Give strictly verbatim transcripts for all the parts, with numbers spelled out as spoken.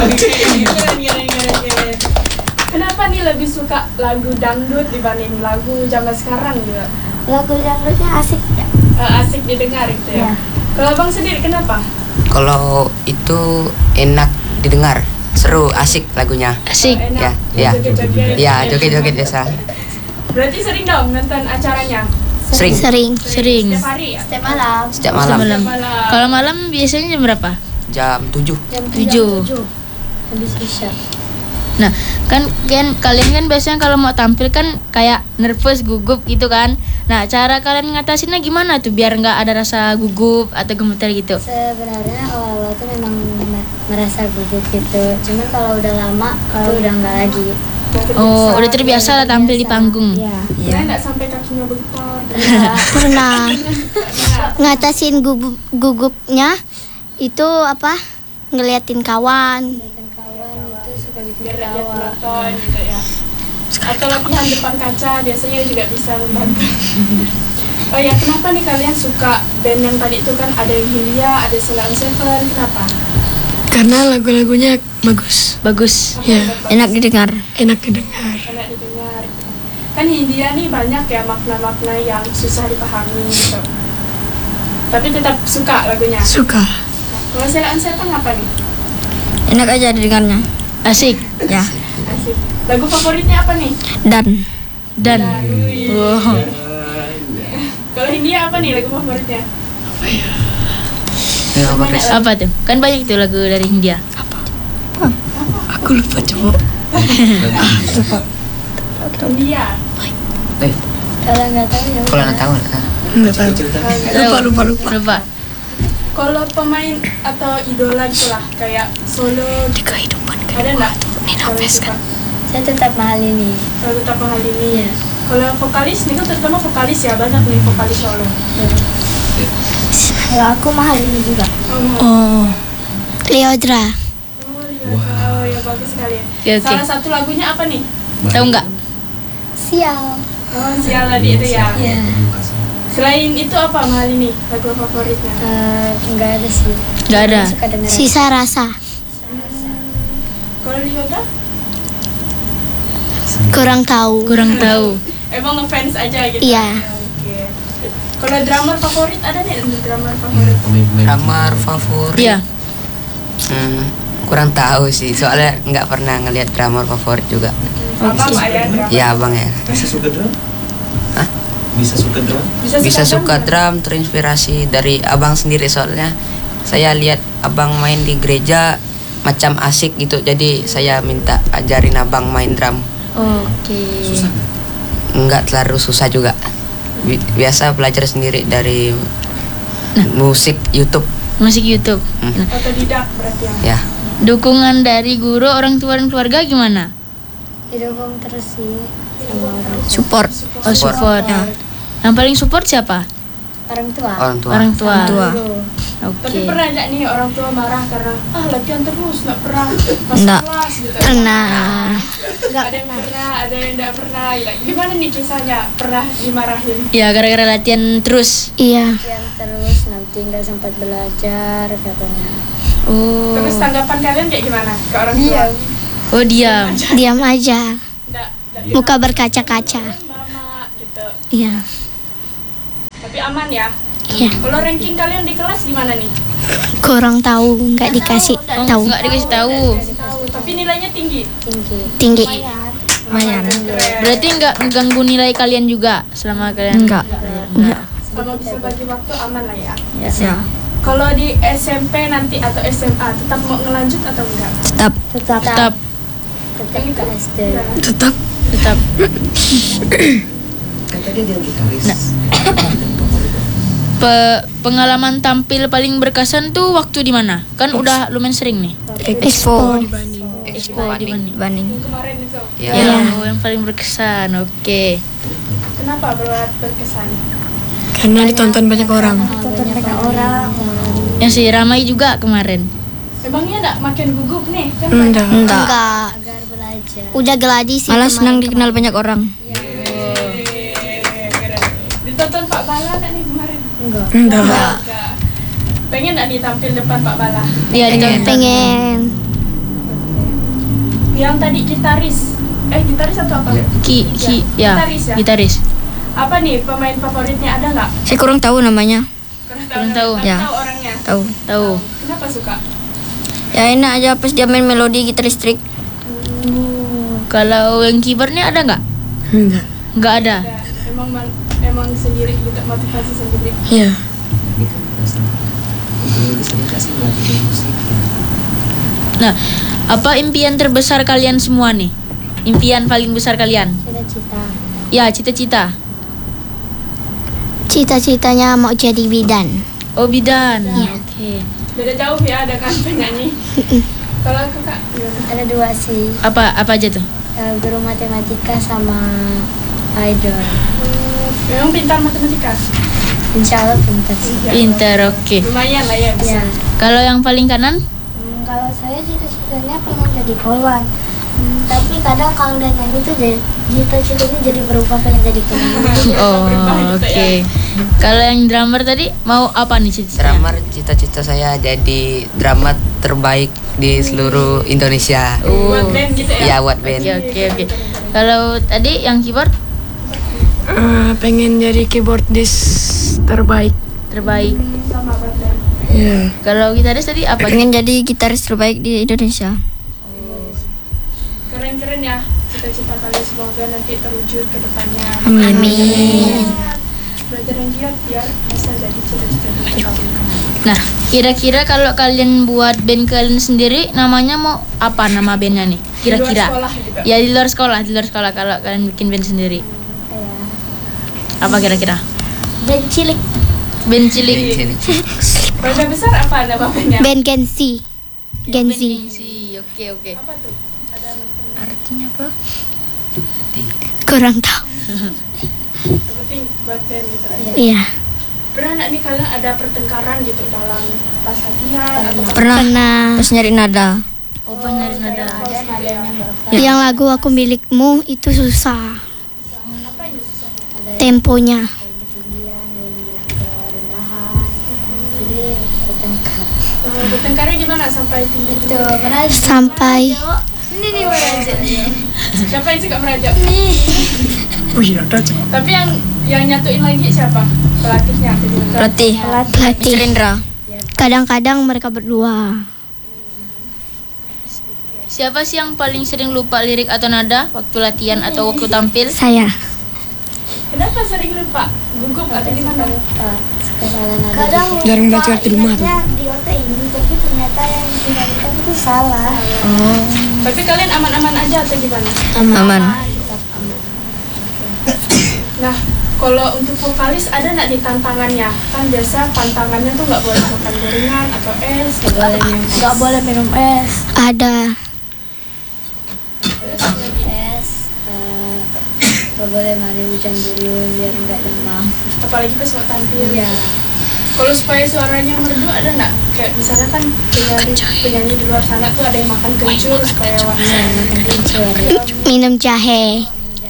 Oke, keren, keren, keren, keren. Kenapa nih lebih suka lagu dangdut dibanding lagu zaman sekarang juga? Lagu dangdutnya asik ya? Uh, asik didengar gitu ya? Ya. Kalau abang sendiri kenapa? Kalau itu enak didengar, seru, asik lagunya. Asik. Oh, enak. Ya, ya. Joget-joget. Ya, joget-joget biasa. Berarti sering dong nonton acaranya? Sering. Sering. Sering. Setiap hari ya? Setiap malam. Setiap malam. Malam. malam. Kalau malam biasanya jam berapa? Jam tujuh. Jam Tujuh. Habis isya. Nah, kan kan kalian kan biasanya kalau mau tampil kan kayak nervous, gugup gitu kan. Nah, cara kalian ngatasinnya gimana tuh biar nggak ada rasa gugup atau gemeter gitu? Sebenarnya awal-awal tuh memang me- merasa gugup gitu. Cuman kalau udah lama tuh udah nggak lagi. Oh, udah terbiasa lah tampil di panggung. Iya. Kira nggak sampai kakinya bergetar? Pernah ngatasin gugup gugupnya itu apa? Ngeliatin kawan. Dan kawan itu suka bikin Biar dia ketawa. penonton gitu ya. Atau latihan depan kaca biasanya juga bisa membantu. Oh ya, kenapa nih kalian suka band yang tadi itu kan ada yang Hindia, ada Sheila on Seven, kenapa? Karena lagu-lagunya bagus, Bagus. Apa Ya. yang bagus? Enak didengar. enak didengar. Enak didengar. Kan Hindia nih banyak ya makna-makna yang susah dipahami gitu. Tapi tetap suka lagunya. Suka. Kalau Sheila on Seven apa nih? Enak aja didengarnya. Asik. Ya. Asik. Lagu favoritnya apa nih? Dan Dan Wih. wow. Kalau Hindia apa nih lagu favoritnya? Ya, apa, Kris? Apa tuh? Kan banyak tuh lagu dari Hindia. Aku lupa coba. Hindia. Eh, Kalau nggak tahu ya. kalau udah. nggak tahu, ah. Nggak tahu. Lupa, lupa, lupa. Lupa. Kalau pemain atau idola gitulah kayak solo Di kehidupan ada nggak? Nina Kalian Pes suka? kan. Saya tetap mahal ini. Kalau tetap mahal ini. Iya. Kalau vokalis nih kan terutama vokalis ya banyak nih vokalis solo. Kalau aku mahal ini juga. Oh, mahal. Oh, Leodra. Oh, iya. Oh, ya bagus sekali ya. Oke, oke. Salah satu lagunya apa nih? Tahu nggak? Sial. Oh, Sial tadi itu ya. Iya. Selain itu apa mahal ini lagu favoritnya? Eh, nggak ada sih. Nggak ada. Aku suka dengar. Sisa rasa. Kalau Liota? Kurang tahu. Kurang tahu. Emang ngefans aja gitu? Iya. Oke. Kalau drummer favorit ada nih drummer favorit? Drummer favorit. Iya. Hmm, kurang tahu sih, soalnya nggak pernah ngelihat drummer favorit juga. Abang ayah drummer. Ya, abang ya. Bisa suka drum? Hah? Bisa suka drum? Bisa suka nggak? drum, terinspirasi dari abang sendiri, soalnya saya lihat abang main di gereja macam asik gitu, jadi saya minta ajarin abang main drum. Oke. Susah nggak? Nggak terlalu susah juga. Bi- Biasa belajar sendiri dari musik YouTube. Musik YouTube. Hmm. Nah, Otodidak berarti ya? Ya, dukungan dari guru, orang tua dan keluarga gimana? Didukung terus sih sama orang tua. Support. Oh, support. Nah, yang paling support siapa? Orang tua. orang tua. Orang tua. Guru. Tapi Oke. pernah nggak nih orang tua marah karena ah latihan terus nggak pernah masuk Nggak. kelas gitu? Pernah. Nggak ada yang pernah, ada yang nggak pernah. Gitu. Gimana nih kisahnya? Pernah dimarahin? Ya gara-gara latihan terus. Iya. Latihan terus nanti nggak sempat belajar katanya. Oh. Terus tanggapan kalian kayak gimana ke orang tua? Diam. Oh diam. Diam aja. Nggak, nggak Muka berkaca-kaca. mama gitu. Iya. Tapi aman ya. Iya. Kalau ranking kalian di kelas gimana nih? Kurang tahu, nggak dikasih Oh, tahu. nggak dikasih tahu. Kasih tahu. Tapi nilainya tinggi. Tinggi. Tinggi. Lumayan. Keren. Berarti nggak mengganggu nilai kalian juga selama kalian? Enggak. Enggak. Kalau bisa bagi waktu aman lah ya. Ya. Kalau di S M P nanti atau S M A tetap mau ngelanjut atau enggak? Tetap. Tetap. Tetap. Tetap ke S D. tetap. Tetap. Kan tadi dia gitaris. Nah. Pe- pengalaman tampil paling berkesan tuh waktu di mana? Kan udah lumayan sering nih. Expo. Expo di Bandung. Bandung. Yang kemarin itu. Ya. Ya, oh, yang paling berkesan. Oke. Kenapa berat berkesan? Karena ditonton banyak orang. Tonton banyak orang. Yang si ramai juga kemarin. Emangnya enggak makin gugup nih? Kan Enggak. Enggak. Agar belajar. Udah geladi sih. Malah kemarin. senang dikenal banyak orang. ditonton Pak Bala enggak nih kemarin? Enggak. Enggak. Enggak. Pengen enggak ditampil depan Pak Bala? Iya, ditonton. Pengen. yang tadi gitaris. Eh gitaris atau apa? Ya. Ki ki ya. Gitaris ya. Gitaris. Apa nih pemain favoritnya, ada nggak? Saya kurang tahu namanya. Kurang Kurang tahu. tapi Ya. tahu orangnya. Tahu. Tahu. Kenapa suka? Ya enak aja pas dia main melodi gitar listrik. Kalau yang keyboardnya ada nggak? Enggak. Nggak ada. Ada. Emang man- emang sendiri gitu, motivasi sendiri. Iya. Itu rasa itu bisa dikasih melatih musik. Nah, apa impian terbesar kalian semua nih? Impian paling besar kalian? Cita-cita. Ya, cita-cita. Cita-citanya mau jadi bidan. Oh, bidan. Oke. Beda jauh ya dengan penyanyi. Kalau kakak gimana? Ada dua sih, Apa apa aja tuh? eh, guru matematika sama idol. Hmm, memang pintar matematika. Insya Allah pintar sih. Ya, Pinter, oke. lumayan lah ya bisa. Ya. Kalau yang paling kanan? Hmm, kalau saya cita-citanya pengen jadi polwan. Hmm, tapi kadang kalau udah nyanyi tuh jadi cita-citanya jadi berubah pengen jadi penyanyi. Oh, berubah gitu oke. ya. Kalau yang drummer tadi mau apa nih cita-citanya? Drummer, cita-cita saya jadi drummer terbaik di seluruh Indonesia. Oh. Buat band gitu ya. Ya, buat band. Oke, oke, oke. Kalau tadi yang keyboard Eh, pengen jadi keyboardist terbaik. terbaik. Sama buat band. Iya. Kalau gitaris tadi apa? Pengen jadi gitaris terbaik di Indonesia. Keren-keren ya cita-cita kalian, semoga nanti terwujud ke depannya. Amin. Belajar yang giat biar bisa jadi cita-cita kalian. Nah, kira-kira kalau kalian buat band kalian sendiri, namanya mau apa nama bandnya nih? Kira-kira? Di luar sekolah juga. Ya di luar sekolah, di luar sekolah kalau kalian bikin band sendiri. Apa kira-kira? Band cilik. Band cilik. Di sini. Banda besar apa nama bandnya? Band Gensi. Band Gensi. Gengsi. Oke, oke. Apa tuh? Ada namanya. Artinya apa? Kurang tahu. Yang penting buat band gitu aja. Iya. Pernah nggak nih kalian ada pertengkaran gitu dalam pas latihan atau pas Pernah. Pernah. Pas nyari nada. Oh, pas nyari nada. ada nadanya nggak? Yang lagu aku milikmu itu susah. Apa yang susah? Temponya. Ketinggian, ada yang bilang kerendahan. Jadi bertengkar. Uh, bertengkarnya gimana sampai tinggi? Itu merajut. Sampai Ini nih merajut. Siapa yang suka merajak? Wih, ada. Tapi yang yang nyatuin lagi siapa? Pelatihnya atau gimana? Pelatih. pelatih. Mister Indra. Kadang-kadang mereka berdua. Siapa sih yang paling sering lupa lirik atau nada waktu latihan atau waktu tampil? Saya. Kenapa sering lupa? Gugup atau gimana? Suka salah nada. Kadang Jarang belajar di rumah tuh. di otak ini tapi ternyata yang dinyanyikan itu salah. Tapi kalian aman-aman aja atau gimana? Aman. Nah, kalau untuk vokalis ada nggak nih tantangannya? Kan biasa tantangannya tuh nggak boleh makan gorengan atau es. Nggak boleh minum es. Gak boleh minum es. Ada. Es. eh, Gak boleh mandi hujan dulu biar nggak demam. Apalagi pas mau tampil. Iya. Kalau supaya suaranya merdu ada nggak? Kayak misalnya kan penyanyi, penyanyi di luar sana tuh ada yang makan kencur supaya Iya, makan kencur. Minum jahe.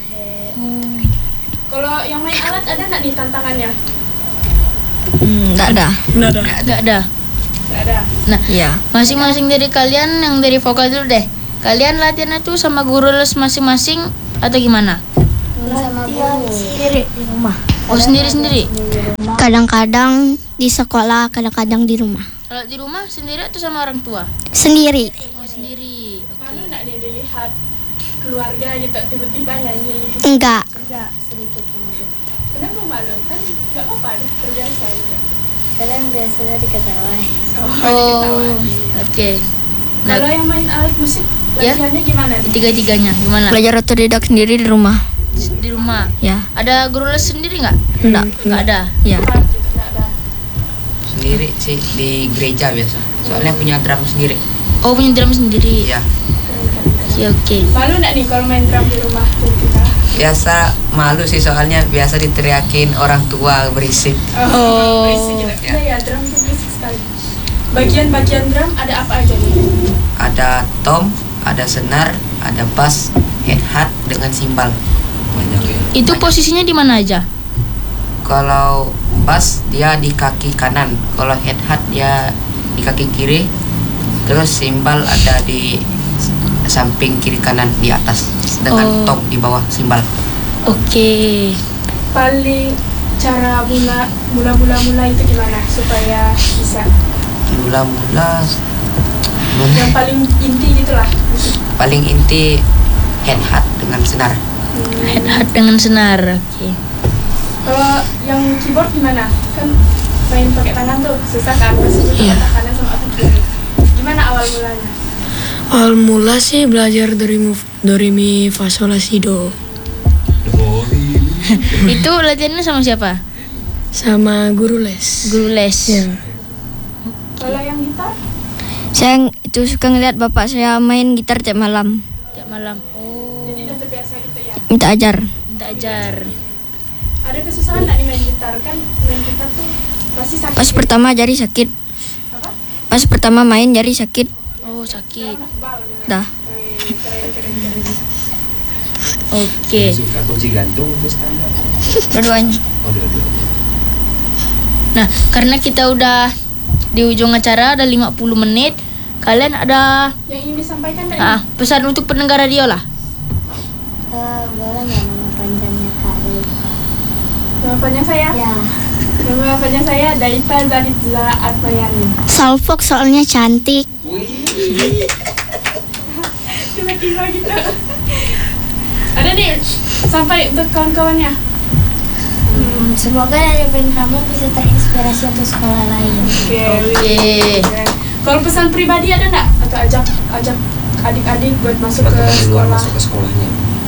Kalau yang main alat ada nggak nih tantangannya? Hmm, enggak ada. Nada. Gak ada. Nggak ada. Nah, Iya. masing-masing dari kalian yang dari vokal dulu deh. Kalian latihannya tuh sama guru les masing-masing atau gimana? Sama guru sendiri di rumah. Oh, sendiri-sendiri? Kadang-kadang di sekolah, kadang-kadang di rumah. Kalau di rumah sendiri atau sama orang tua? Sendiri. Oh, sendiri. Oke. Malu nggak nih dilihat keluarga gitu tiba-tiba nyanyi? Enggak. Enggak, sedikit malu. Kenapa malu? Kan nggak apa-apa, dah terbiasa gitu. Kadang biasanya diketawain. Oh, Oh, diketawain. oke. Nah, Kalau yang main alat musik Ya. latihannya gimana nih? tiga-tiganya gimana? Belajar otodidak sendiri di rumah. Di rumah. Ya. Ada guru les sendiri nggak? Enggak. Nggak ada. Ya. Apa gitu, nggak ada. Sendiri sih di gereja biasa. Soalnya punya drum sendiri. Oh, punya drum sendiri. Ya. Oke, oke. Malu nggak nih kalau main drum di rumah kita? Biasa malu sih soalnya biasa diteriakin orang tua berisik. Oh. Berisik gitu. Ya. Iya ya, drum tuh berisik sekali. Bagian-bagian drum ada apa aja nih? Ada tom, ada senar, ada bass, hi-hat dengan simbal. Banyak. Itu Banyak. posisinya di mana aja? Kalau bass dia di kaki kanan, kalau hi-hat dia di kaki kiri. Terus simbal ada di samping kiri kanan di atas dengan Oh. top di bawah simbal. Oke. Paling cara mula mula mula mula itu gimana supaya bisa Mula-mula yang paling inti gitulah. paling inti hand hat dengan senar. Hmm. Head hat dengan senar. Oke. Kalau yang keyboard gimana? Kan main pakai tangan tuh susah kan, masih Iya. otak kanan sama otak kiri. Gimana awal mulanya? Awal mula sih belajar dari mu- do re mi fa sol la si do Itu latihannya sama siapa? sama guru les. Guru les. Ya. Kalau yang gitar? Saya itu suka ngeliat bapak saya main gitar tiap malam. Tiap malam. Oh. Jadi udah terbiasa gitu ya. Minta ajar. Minta ajar. Ada kesusahan nggak nih main gitar? Kan main gitar tuh pasti sakit. Pas ya? pertama jari sakit. Apa? Pas pertama main jari sakit. Oh, sakit. Bal, ya. Dah. Wih, keren keren keren. Oke. Suka kunci gantung itu standar. Dua-duanya. Oh, dua-duanya. Nah, karena kita udah di ujung acara, ada lima puluh menit. Kalian ada Yang ingin disampaikan nggak ah, pesan untuk pendengar radio lah. Eh, boleh nggak nama panjangnya Kak Daita? nih? Nama panjang saya? Ya, Nama panjang saya Daita Zaritza Atmayani. Salfok soalnya cantik. Tiba-tiba gitu. Ada nih sampai untuk kawan-kawannya. hmm, semoga dari band kamu bisa terinspirasi untuk sekolah lain. Oke. Oke. keren. Kalau pesan pribadi ada nggak? Atau ajak ajak adik-adik buat masuk Buat ke teman di luar sekolah? masuk ke sekolahnya.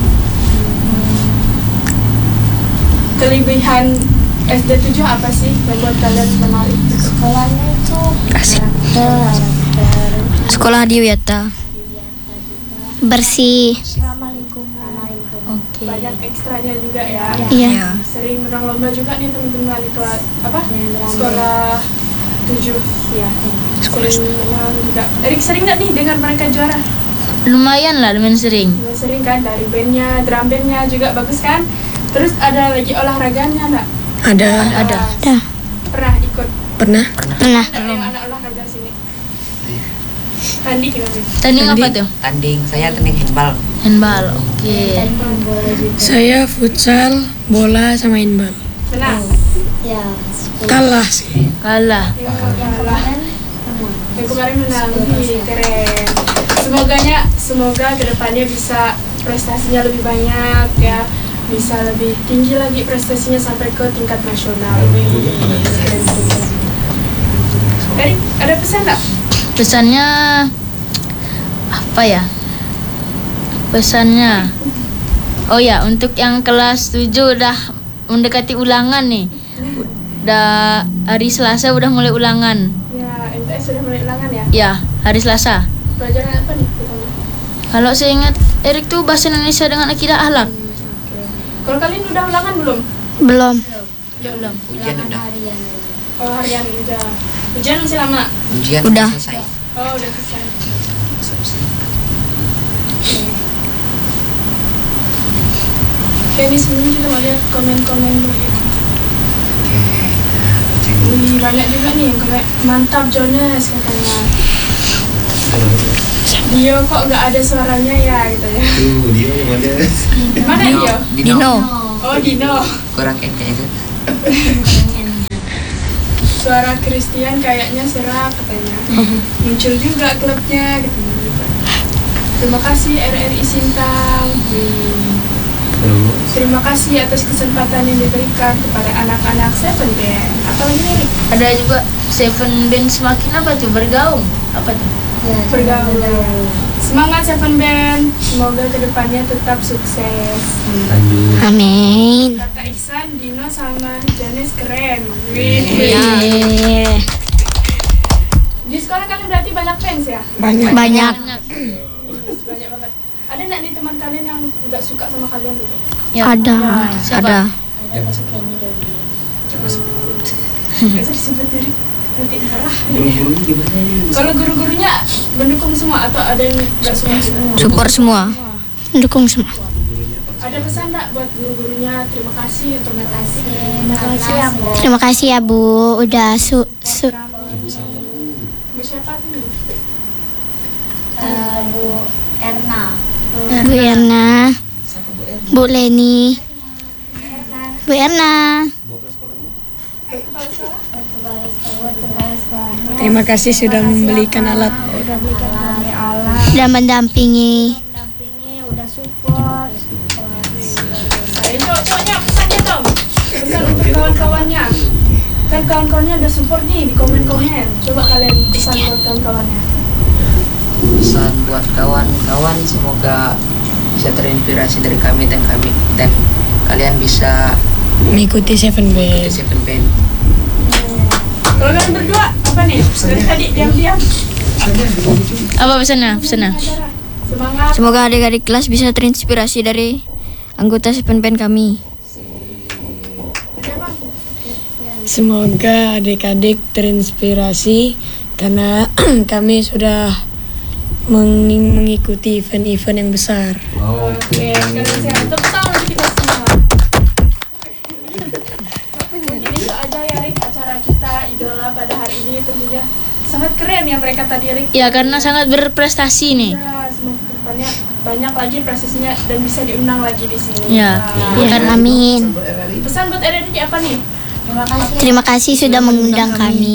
Kelebihan S D tujuh apa sih yang buat kalian menarik? Sekolahnya itu Asik. karakter, karakter, Sekolah di Wiyata. Bersih. ramah lingkungan, ramah lingkungan. Oke. Banyak ekstranya juga ya. Iya. Sering menang lomba juga nih teman-teman di kelas apa? Yang Sekolah tujuh ya. Sering menang juga. Erik sering nggak nih dengar mereka juara? Lumayan lah, lumayan sering. Lumayan sering kan, dari bandnya, drum bandnya juga bagus kan. Terus ada lagi olahraganya nggak? Ada. Ada. Ada. Pernah ikut Pernah. Pernah. ada yang anak olahraga sini? Tandi gimana? Tanding apa tuh? Tanding saya tanding handball. Handball. Oke. Tanding bola juga. Saya futsal, bola sama handball. Menang. Ya, Kalah sih. Kalah. Yang yang kalah. kemarin Yang kemarin menang. Wih, keren. Semoganya, semoga kedepannya bisa prestasinya lebih banyak ya, bisa lebih tinggi lagi prestasinya sampai ke tingkat nasional. Wih, keren. Erik, ada pesan nggak? Pesannya apa ya? Pesannya oh ya, untuk yang kelas tujuh udah mendekati ulangan nih. Udah hari Selasa udah mulai ulangan. Ya, M T S sudah mulai ulangan ya. Ya, hari Selasa. Pelajaran apa nih pertama? Kalau saya ingat Erik tuh bahasa Indonesia dengan akidah akhlak. Oke. Kalau kalian udah ulangan belum? Belum. Belum. Ujian udah. harian. Oh, harian udah. Ujian masih lama. Ujian Udah. selesai. Oh, udah selesai. Oke, ini sebenarnya kita mau lihat komen-komen dulu ya. Oke. Nah, cek. Wih, banyak juga nih yang komen mantap Jonas katanya. Dio kok nggak ada suaranya ya gitu ya. Tuh, dia mana? Mana Dio? Dino. Oh, Dino. Kurang ente itu. Suara Christian kayaknya serak katanya. Muncul juga klubnya gitu. Terima kasih R R I Sintang. Wih. Terus. Terima kasih atas kesempatan yang diberikan kepada anak-anak Seven Band. Apalagi nih? Ada juga Seven Band semakin apa tuh? Bergaung. Apa tuh? Ya, Bergaul. Semangat Seven Band. Semoga kedepannya tetap sukses. Lanjut. Amin. Kata Ihsan, Dino sama Janes keren. Wih. Iya. Di sekolah kalian berarti banyak fans ya? Banyak. Banyak. Banyak banget. Ada nggak nih teman kalian yang nggak suka sama kalian gitu? Ya. Ada. Siapa? Ada. ada masukinnya dari Coba sebut. Nggak usah disebut dari nanti marah. Guru-gurunya gimana ini? Kalau guru-gurunya mendukung semua atau ada yang nggak suka semua? Support semua. Mendukung semua. Ada pesan nggak buat guru-gurunya? Terima kasih untuk terima kasih. Terima kasih ya Bu. Terima kasih ya Bu, udah su, su Ibu siapa? Bu siapa nih? Eh, Bu Erna. Bu Erna, Bu Leni, Bu Erna. Terima kasih sudah membelikan alat. Udah belikan kami alat, Sudah mendampingi. mendampingi, udah support. Nah, cowok-cowoknya pesannya dong. Pesan untuk kawan-kawannya. Kan kawan-kawannya udah support nih di komen-komen. Coba kalian pesan buat kawan-kawannya. Pesan buat kawan-kawan, semoga bisa terinspirasi dari kami dan kami dan kalian bisa Mengikuti Seven di Band. Seven Band. Kalau kalian berdua apa nih? Dari tadi diam-diam. Apa pesannya? Pesannya. Semangat. Semoga adik-adik kelas bisa terinspirasi dari anggota Seven Band kami. Semoga adik-adik terinspirasi karena kami sudah meng- mengikuti event-event yang besar. Oke, sekarang saya tepuk tangan untuk kita semua. Mungkin itu aja ya Rik, acara kita idola pada hari ini tentunya sangat keren ya mereka tadi Rik. Ya karena sangat berprestasi nih. Ya, semoga kedepannya banyak lagi prestasinya dan bisa diundang lagi di sini. Ya. Nah, Ya, amin. pesan buat R R D apa nih? Terima kasih. Terima kasih sudah mengundang kami.